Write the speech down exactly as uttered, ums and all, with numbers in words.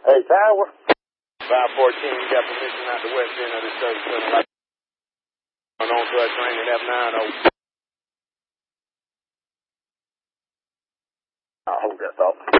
Hey, Tower. five fourteen, you got permission out the west end of the service center. Like on to a train at F nine oh. I'll hold that thought.